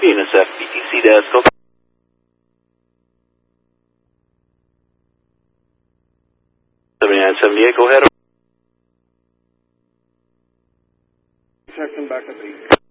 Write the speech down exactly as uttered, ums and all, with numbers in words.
Venus F B T C desk. seventy-nine seventy-eight, go ahead. Check them back at eight.